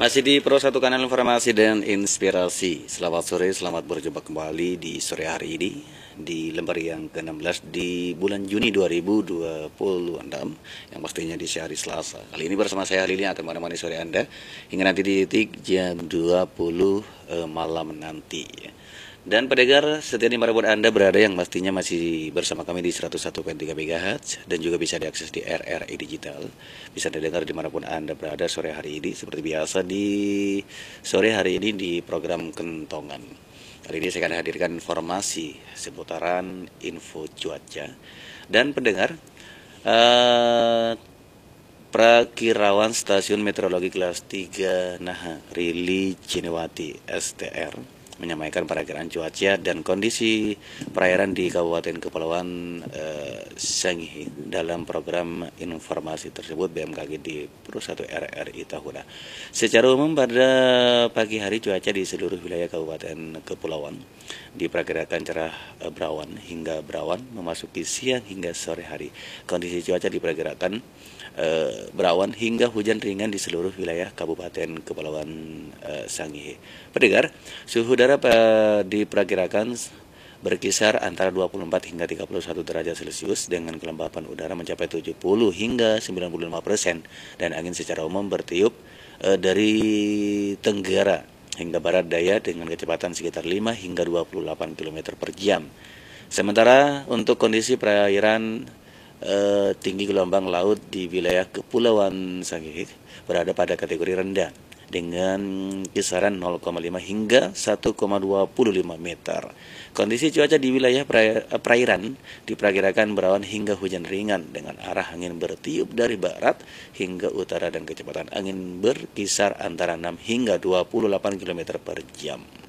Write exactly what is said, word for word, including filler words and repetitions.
Masih di Pro satu Kanal Informasi dan Inspirasi. Selamat sore, selamat berjumpa kembali di sore hari ini di lembar yang ke enam belas di bulan Juni dua ribu dua puluh enam, yang pastinya di hari Selasa. Kali ini bersama saya Halil yang akan menemani sore Anda hingga nanti di titik jam dua puluh eh, malam nanti. Dan pendengar setia dimanapun Anda berada yang pastinya masih bersama kami di seratus satu koma tiga megahertz dan juga bisa diakses di R R I Digital. Bisa didengar dimanapun Anda berada sore hari ini seperti biasa di sore hari ini di program Kentongan. Kali ini saya akan hadirkan informasi seputaran info cuaca. Dan pendengar, eh, Prakirawan Stasiun Meteorologi Kelas tiga Naha Rili Cinewati S T R menyampaikan perakiraan cuaca dan kondisi perairan di Kabupaten Kepulauan eh, Sangihe dalam program informasi tersebut B M K G di Pro satu R R I Tahuna. Secara umum pada pagi hari cuaca di seluruh wilayah Kabupaten Kepulauan diperkirakan cerah eh, berawan hingga berawan memasuki siang hingga sore hari. Kondisi cuaca diperkirakan eh, berawan hingga hujan ringan di seluruh wilayah Kabupaten Kepulauan eh, Sangihe. Pendengar, suhu udara diperkirakan berkisar antara dua puluh empat hingga tiga puluh satu derajat Celcius dengan kelembapan udara mencapai tujuh puluh hingga sembilan puluh lima persen dan angin secara umum bertiup eh, dari tenggara hingga barat daya dengan kecepatan sekitar lima hingga dua puluh delapan kilometer per jam. Sementara untuk kondisi perairan eh, tinggi gelombang laut di wilayah Kepulauan Sangihe berada pada kategori rendah dengan kisaran nol koma lima hingga satu koma dua lima meter. Kondisi cuaca di wilayah perairan diperkirakan berawan hingga hujan ringan dengan arah angin bertiup dari barat hingga utara dan kecepatan angin berkisar antara enam hingga dua puluh delapan kilometer per jam.